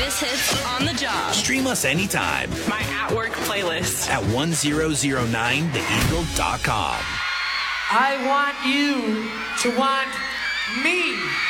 greatest hits on the job. Stream us anytime. My at-work playlist. At 1009theeagle.com. I want you to want me.